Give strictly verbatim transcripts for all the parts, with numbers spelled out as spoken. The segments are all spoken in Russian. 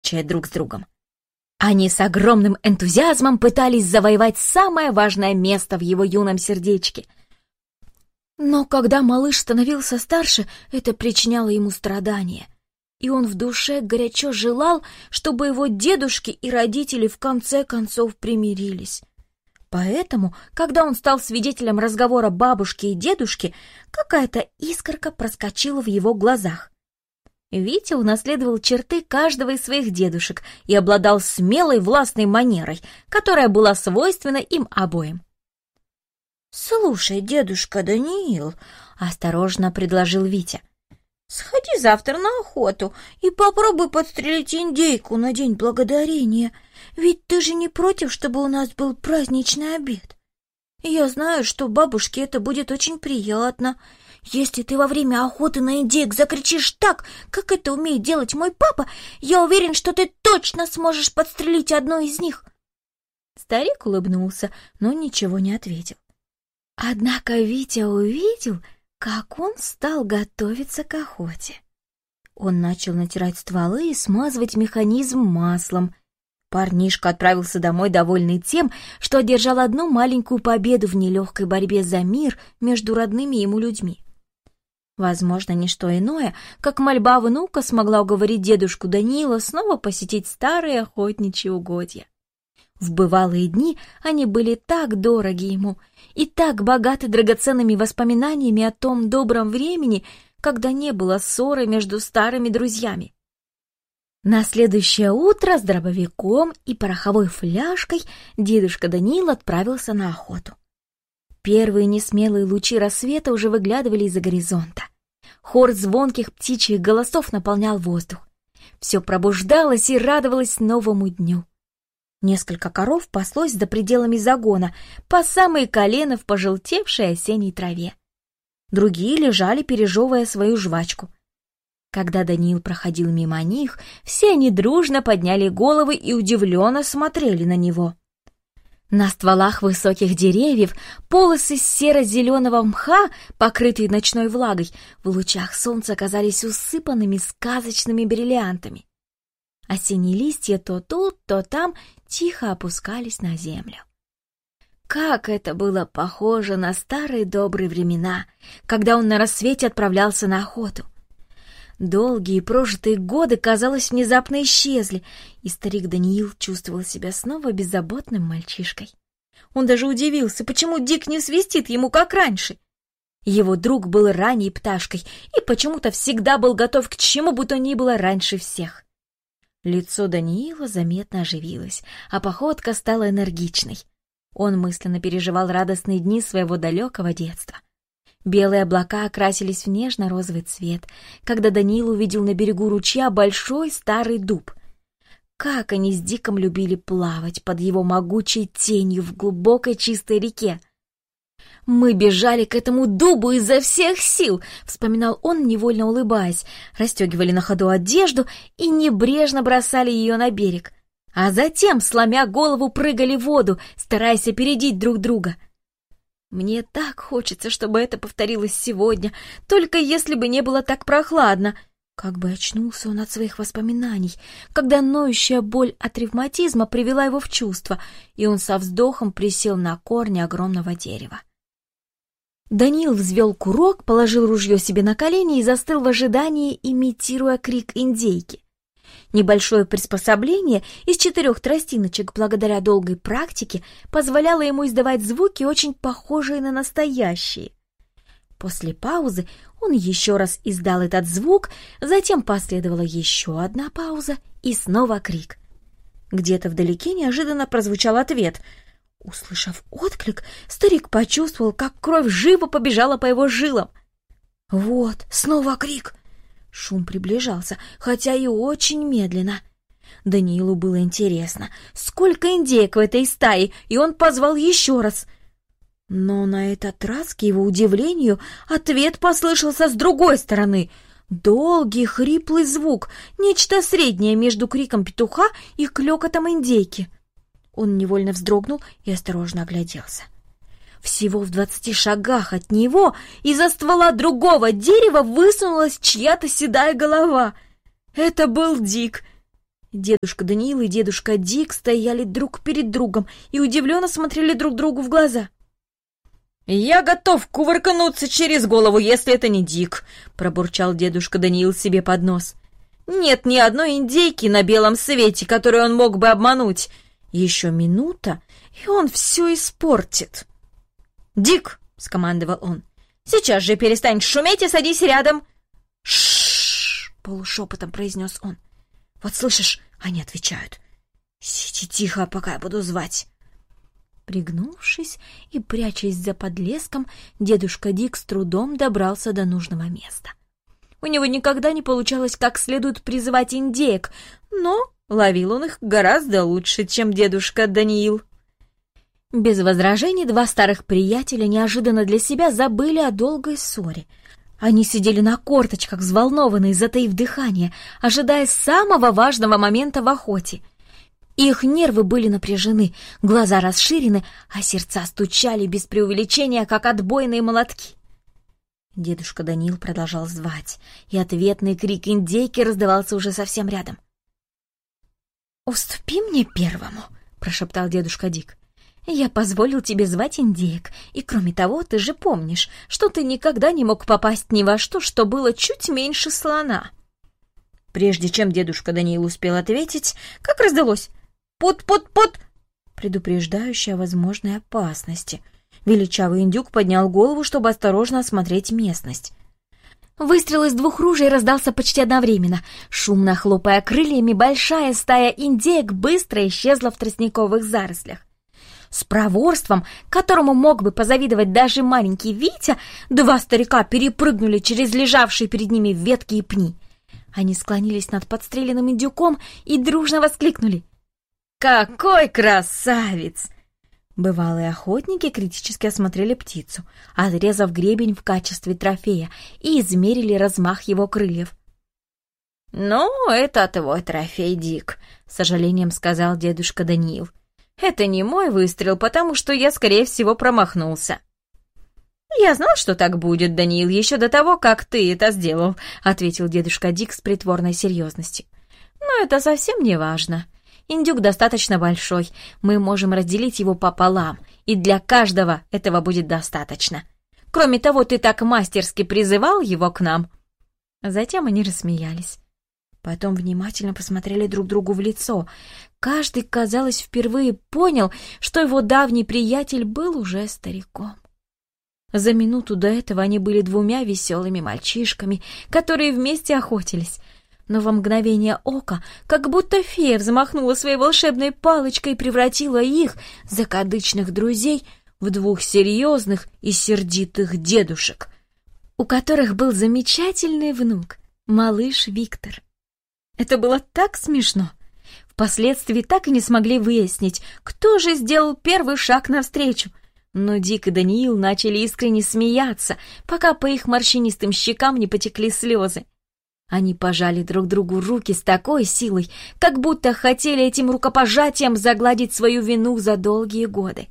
соперничая друг с другом. Они с огромным энтузиазмом пытались завоевать самое важное место в его юном сердечке. Но когда малыш становился старше, это причиняло ему страдания, и он в душе горячо желал, чтобы его дедушки и родители в конце концов примирились. Поэтому, когда он стал свидетелем разговора бабушки и дедушки, какая-то искорка проскочила в его глазах. Витя унаследовал черты каждого из своих дедушек и обладал смелой властной манерой, которая была свойственна им обоим. «Слушай, дедушка Даниил», — осторожно предложил Витя, — «сходи завтра на охоту и попробуй подстрелить индейку на День Благодарения, ведь ты же не против, чтобы у нас был праздничный обед? Я знаю, что бабушке это будет очень приятно. Если ты во время охоты на индейк закричишь так, как это умеет делать мой папа, я уверен, что ты точно сможешь подстрелить одну из них». Старик улыбнулся, но ничего не ответил. Однако Витя увидел, как он стал готовиться к охоте. Он начал натирать стволы и смазывать механизм маслом. Парнишка отправился домой, довольный тем, что одержал одну маленькую победу в нелегкой борьбе за мир между родными ему людьми. Возможно, не что иное, как мольба внука смогла уговорить дедушку Даниила снова посетить старые охотничьи угодья. В бывалые дни они были так дороги ему и так богаты драгоценными воспоминаниями о том добром времени, когда не было ссоры между старыми друзьями. На следующее утро с дробовиком и пороховой фляжкой дедушка Даниил отправился на охоту. Первые несмелые лучи рассвета уже выглядывали из-за горизонта. Хор звонких птичьих голосов наполнял воздух. Все пробуждалось и радовалось новому дню. Несколько коров паслось за пределами загона, по самые колено в пожелтевшей осенней траве. Другие лежали, пережевывая свою жвачку. Когда Даниил проходил мимо них, все они дружно подняли головы и удивленно смотрели на него. На стволах высоких деревьев полосы серо-зеленого мха, покрытые ночной влагой, в лучах солнца казались усыпанными сказочными бриллиантами. Осенние листья то тут, то там тихо опускались на землю. Как это было похоже на старые добрые времена, когда он на рассвете отправлялся на охоту. Долгие прожитые годы, казалось, внезапно исчезли, и старик Даниил чувствовал себя снова беззаботным мальчишкой. Он даже удивился, почему Дик не свистит ему, как раньше. Его друг был ранней пташкой и почему-то всегда был готов к чему бы то ни было раньше всех. Лицо Даниила заметно оживилось, а походка стала энергичной. Он мысленно переживал радостные дни своего далекого детства. Белые облака окрасились в нежно-розовый цвет, когда Даниил увидел на берегу ручья большой старый дуб. Как они с Диком любили плавать под его могучей тенью в глубокой чистой реке. «Мы бежали к этому дубу изо всех сил», — вспоминал он, невольно улыбаясь, расстегивали на ходу одежду и небрежно бросали ее на берег, а затем, сломя голову, прыгали в воду, стараясь опередить друг друга. Мне так хочется, чтобы это повторилось сегодня, только если бы не было так прохладно. Как бы очнулся он от своих воспоминаний, когда ноющая боль от ревматизма привела его в чувство, и он со вздохом присел на корни огромного дерева. Даниил взвел курок, положил ружье себе на колени и застыл в ожидании, имитируя крик индейки. Небольшое приспособление из четырех тростиночек, благодаря долгой практике, позволяло ему издавать звуки, очень похожие на настоящие. После паузы он еще раз издал этот звук, затем последовала еще одна пауза и снова крик. Где-то вдалеке неожиданно прозвучал ответ. Услышав отклик, старик почувствовал, как кровь живо побежала по его жилам. Вот, снова крик. Шум приближался, хотя и очень медленно. Даниилу было интересно, сколько индеек в этой стае, и он позвал еще раз. Но на этот раз, к его удивлению, ответ послышался с другой стороны. Долгий хриплый звук, нечто среднее между криком петуха и клёкотом индейки. Он невольно вздрогнул и осторожно огляделся. Всего в двадцати шагах от него из-за ствола другого дерева высунулась чья-то седая голова. Это был Дик. Дедушка Даниил и дедушка Дик стояли друг перед другом и удивленно смотрели друг другу в глаза. «Я готов кувыркнуться через голову, если это не Дик», — пробурчал дедушка Даниил себе под нос. «Нет ни одной индейки на белом свете, которую он мог бы обмануть. Еще минута, и он все испортит». «Дик», — скомандовал он, — «сейчас же перестань шуметь и садись рядом». «Ш-ш-ш», — полушепотом произнес он. «Вот слышишь, они отвечают. Сиди тихо, пока я буду звать». Пригнувшись и прячась за подлеском, дедушка Дик с трудом добрался до нужного места. У него никогда не получалось как следует призывать индеек, но ловил он их гораздо лучше, чем дедушка Даниил. Без возражений два старых приятеля неожиданно для себя забыли о долгой ссоре. Они сидели на корточках, взволнованные, затаив дыхание, ожидая самого важного момента в охоте. Их нервы были напряжены, глаза расширены, а сердца стучали без преувеличения, как отбойные молотки. Дедушка Даниил продолжал звать, и ответный крик индейки раздавался уже совсем рядом. «Уступи мне первому», — прошептал дедушка Дик. «Я позволил тебе звать индеек, и кроме того, ты же помнишь, что ты никогда не мог попасть ни во что, что было чуть меньше слона». Прежде чем дедушка Даниил успел ответить, как раздалось «Пут-пут-пут!», предупреждающее о возможной опасности. Величавый индюк поднял голову, чтобы осторожно осмотреть местность. Выстрел из двух ружей раздался почти одновременно. Шумно хлопая крыльями, большая стая индеек быстро исчезла в тростниковых зарослях. С проворством, которому мог бы позавидовать даже маленький Витя, два старика перепрыгнули через лежавшие перед ними ветки и пни. Они склонились над подстреленным индюком и дружно воскликнули: «Какой красавец!» Бывалые охотники критически осмотрели птицу, отрезав гребень в качестве трофея, и измерили размах его крыльев. «Ну, это твой трофей, Дик», — с сожалением сказал дедушка Даниил. «Это не мой выстрел, потому что я, скорее всего, промахнулся». «Я знал, что так будет, Даниил, еще до того, как ты это сделал», — ответил дедушка Дик с притворной серьезностью. «Но это совсем не важно. Индюк достаточно большой, мы можем разделить его пополам, и для каждого этого будет достаточно. Кроме того, ты так мастерски призывал его к нам». Затем они рассмеялись. Потом внимательно посмотрели друг другу в лицо. Каждый, казалось, впервые понял, что его давний приятель был уже стариком. За минуту до этого они были двумя веселыми мальчишками, которые вместе охотились. Но во мгновение ока, как будто фея взмахнула своей волшебной палочкой и превратила их, закадычных друзей, в двух серьезных и сердитых дедушек, у которых был замечательный внук, малыш Виктор. Это было так смешно. Впоследствии так и не смогли выяснить, кто же сделал первый шаг навстречу. Но Дик и Даниил начали искренне смеяться, пока по их морщинистым щекам не потекли слезы. Они пожали друг другу руки с такой силой, как будто хотели этим рукопожатием загладить свою вину за долгие годы.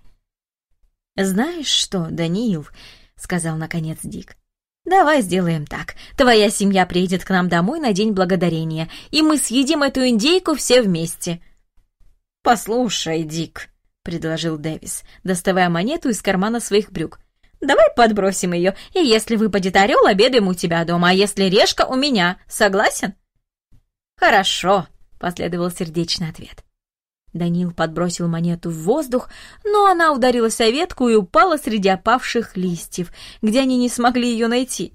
«Знаешь что, Даниил?» — сказал наконец Дик. «Давай сделаем так. Твоя семья приедет к нам домой на День Благодарения, и мы съедим эту индейку все вместе». «Послушай, Дик», — предложил Дэвис, доставая монету из кармана своих брюк. «Давай подбросим ее, и если выпадет орел, обедаем у тебя дома, а если решка, у меня. Согласен?» «Хорошо», — последовал сердечный ответ. Даниил подбросил монету в воздух, но она ударилась о ветку и упала среди опавших листьев, где они не смогли ее найти.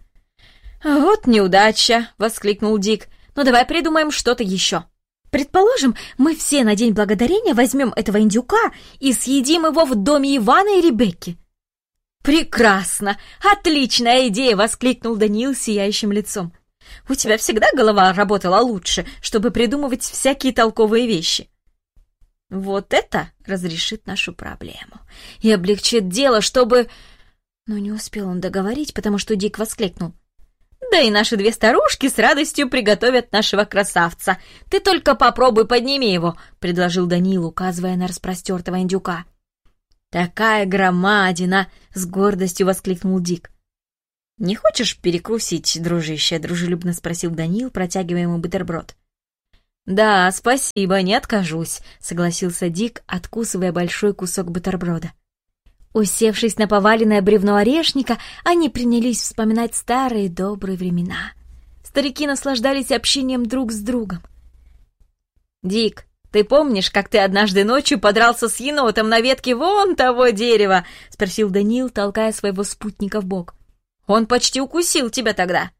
«Вот неудача!» — воскликнул Дик. «Ну давай придумаем что-то еще. Предположим, мы все на День Благодарения возьмем этого индюка и съедим его в доме Ивана и Ребекки». «Прекрасно! Отличная идея!» — воскликнул Даниил сияющим лицом. «У тебя всегда голова работала лучше, чтобы придумывать всякие толковые вещи». «Вот это разрешит нашу проблему и облегчит дело, чтобы...» Но не успел он договорить, потому что Дик воскликнул. «Да и наши две старушки с радостью приготовят нашего красавца. Ты только попробуй подними его», — предложил Даниил, указывая на распростертого индюка. «Такая громадина!» — с гордостью воскликнул Дик. «Не хочешь перекусить, дружище?» — дружелюбно спросил Даниил, протягивая ему бутерброд. «Да, спасибо, не откажусь», — согласился Дик, откусывая большой кусок бутерброда. Усевшись на поваленное бревно орешника, они принялись вспоминать старые добрые времена. Старики наслаждались общением друг с другом. «Дик, ты помнишь, как ты однажды ночью подрался с енотом на ветке вон того дерева?» — спросил Даниил, толкая своего спутника в бок. «Он почти укусил тебя тогда».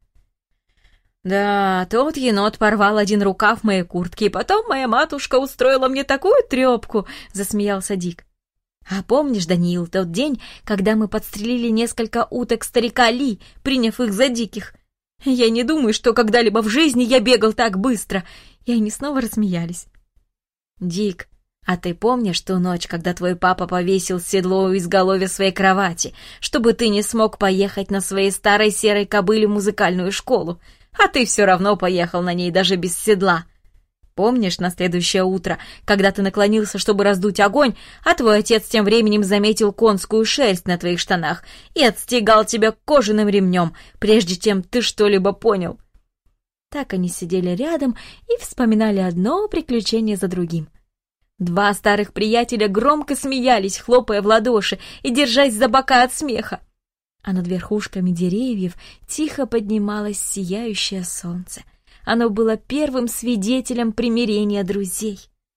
«Да, тот енот порвал один рукав моей куртки, и потом моя матушка устроила мне такую трепку», — засмеялся Дик. «А помнишь, Даниил, тот день, когда мы подстрелили несколько уток старика Ли, приняв их за диких? Я не думаю, что когда-либо в жизни я бегал так быстро». И они снова рассмеялись. «Дик, а ты помнишь ту ночь, когда твой папа повесил седло у изголовья своей кровати, чтобы ты не смог поехать на своей старой серой кобыле в музыкальную школу? А ты все равно поехал на ней даже без седла. Помнишь, на следующее утро, когда ты наклонился, чтобы раздуть огонь, а твой отец тем временем заметил конскую шерсть на твоих штанах и отстегал тебя кожаным ремнем, прежде чем ты что-либо понял?» Так они сидели рядом и вспоминали одно приключение за другим. Два старых приятеля громко смеялись, хлопая в ладоши и держась за бока от смеха. А над верхушками деревьев тихо поднималось сияющее солнце. Оно было первым свидетелем примирения друзей.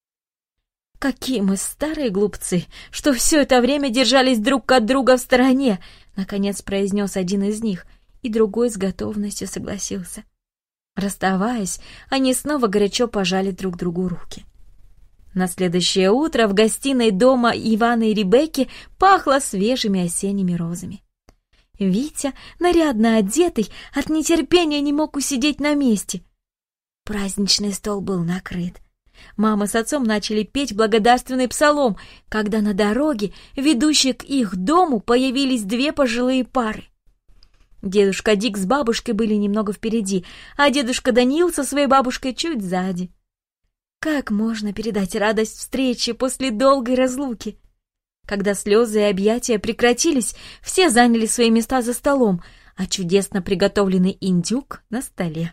«Какие мы старые глупцы, что все это время держались друг от друга в стороне!» — наконец произнес один из них, и другой с готовностью согласился. Расставаясь, они снова горячо пожали друг другу руки. На следующее утро в гостиной дома Ивана и Ребекки пахло свежими осенними розами. Витя, нарядно одетый, от нетерпения не мог усидеть на месте. Праздничный стол был накрыт. Мама с отцом начали петь благодарственный псалом, когда на дороге, ведущей к их дому, появились две пожилые пары. Дедушка Дик с бабушкой были немного впереди, а дедушка Даниил со своей бабушкой чуть сзади. Как можно передать радость встречи после долгой разлуки? Когда слезы и объятия прекратились, все заняли свои места за столом, а чудесно приготовленный индюк на столе.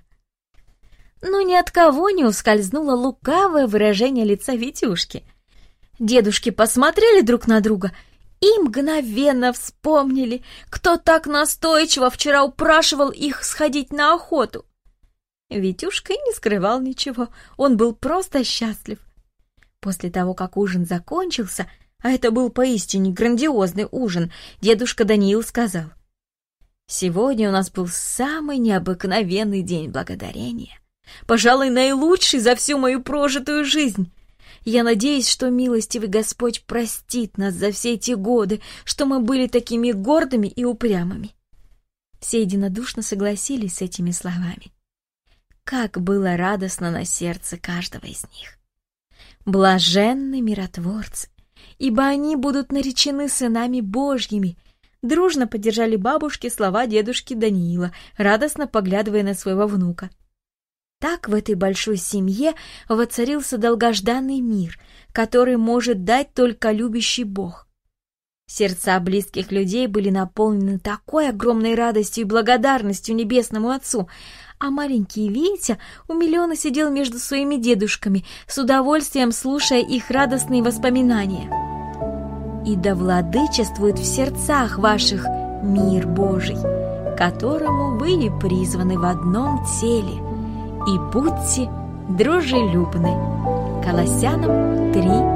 Но ни от кого не ускользнуло лукавое выражение лица Витюшки. Дедушки посмотрели друг на друга и мгновенно вспомнили, кто так настойчиво вчера упрашивал их сходить на охоту. Витюшка не скрывал ничего, он был просто счастлив. После того, как ужин закончился, а это был поистине грандиозный ужин, дедушка Даниил сказал: «Сегодня у нас был самый необыкновенный день благодарения, пожалуй, наилучший за всю мою прожитую жизнь. Я надеюсь, что милостивый Господь простит нас за все эти годы, что мы были такими гордыми и упрямыми». Все единодушно согласились с этими словами. Как было радостно на сердце каждого из них. Блаженны миротворцы, ибо они будут наречены сынами Божьими. Дружно поддержали бабушки слова дедушки Даниила, радостно поглядывая на своего внука. Так в этой большой семье воцарился долгожданный мир, который может дать только любящий Бог. Сердца близких людей были наполнены такой огромной радостью и благодарностью Небесному Отцу, а маленький Витя умиленно сидел между своими дедушками, с удовольствием слушая их радостные воспоминания. «И да владычествует в сердцах ваших мир Божий, которому вы и призваны в одном теле, и будьте дружелюбны». Колоссянам три